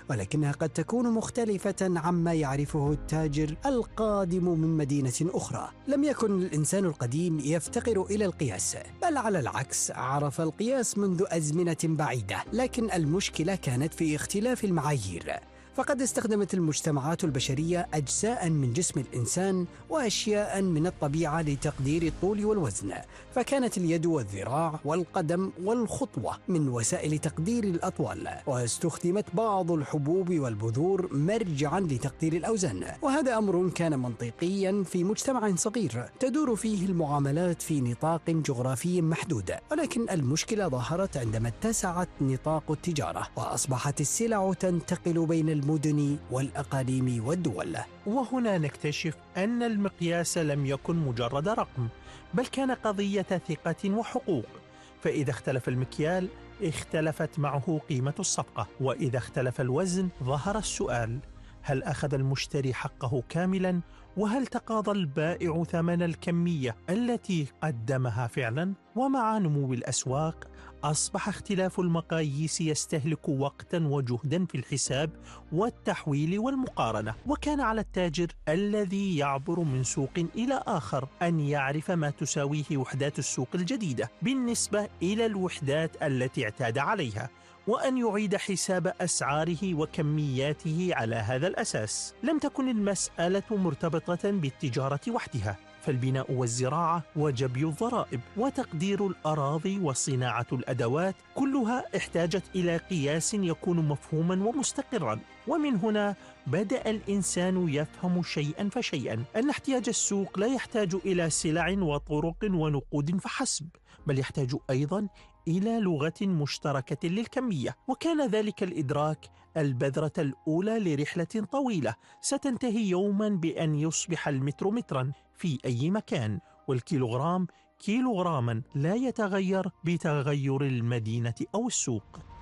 ولكنها قد تكون مختلفة عما يعرفه التاجر القادم من مدينة أخرى. لم يكن الإنسان القديم يفتقر إلى القياس، بل على العكس عرف القياس منذ أزمنة بعيدة، لكن المشكلة كانت في اختلاف المعايير. فقد استخدمت المجتمعات البشرية أجزاء من جسم الإنسان وأشياء من الطبيعة لتقدير الطول والوزن، فكانت اليد والذراع والقدم والخطوة من وسائل تقدير الأطوال، واستخدمت بعض الحبوب والبذور مرجعاً لتقدير الأوزان. وهذا أمر كان منطقياً في مجتمع صغير تدور فيه المعاملات في نطاق جغرافي محدود، ولكن المشكلة ظهرت عندما اتسعت نطاق التجارة وأصبحت السلع تنتقل بين المدن والأقاليم والدول. وهنا نكتشف أن المقياس لم يكن مجرد رقم، بل كان قضية ثقة وحقوق. فإذا اختلف المكيال اختلفت معه قيمة الصفقة، وإذا اختلف الوزن ظهر السؤال: هل أخذ المشتري حقه كاملا؟ وهل تقاضى البائع ثمن الكمية التي قدمها فعلا؟ ومع نمو الأسواق أصبح اختلاف المقاييس يستهلك وقتا وجهدا في الحساب والتحويل والمقارنة، وكان على التاجر الذي يعبر من سوق إلى آخر أن يعرف ما تساويه وحدات السوق الجديدة بالنسبة إلى الوحدات التي اعتاد عليها، وأن يعيد حساب أسعاره وكمياته على هذا الأساس. لم تكن المسألة مرتبطة بالتجارة وحدها، فالبناء والزراعة وجبي الضرائب وتقدير الأراضي وصناعة الأدوات كلها احتاجت إلى قياس يكون مفهوما ومستقرا. ومن هنا بدأ الإنسان يفهم شيئا فشيئا أن احتياج السوق لا يحتاج إلى سلع وطرق ونقود فحسب، بل يحتاج أيضا إلى لغة مشتركة للكمية. وكان ذلك الإدراك البذرة الأولى لرحلة طويلة ستنتهي يوما بأن يصبح المتر مترا في أي مكان، والكيلوغرام كيلوغراما لا يتغير بتغير المدينة أو السوق.